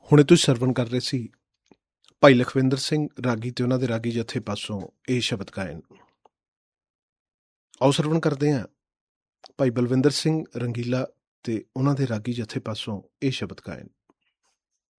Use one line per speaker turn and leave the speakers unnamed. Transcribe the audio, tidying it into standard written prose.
ਹੁਣੇ ਤੁਸੀਂ ਸਰਵਣ ਕਰ ਰਹੇ ਸੀ ਭਾਈ ਲਖਵਿੰਦਰ ਸਿੰਘ ਰਾਗੀ ਤੇ ਉਹਨਾਂ ਦੇ ਰਾਗੀ ਜਥੇ ਪਾਸੋਂ ਇਹ ਸ਼ਬਦ ਗਾਇਨ। ਆਓ ਸਰਵਣ ਕਰਦੇ ਹਾਂ ਭਾਈ ਬਲਵਿੰਦਰ ਸਿੰਘ ਰੰਗੀਲਾ ਤੇ ਉਹਨਾਂ ਦੇ ਰਾਗੀ ਜਥੇ ਪਾਸੋਂ ਇਹ ਸ਼ਬਦ ਗਾਇਨ।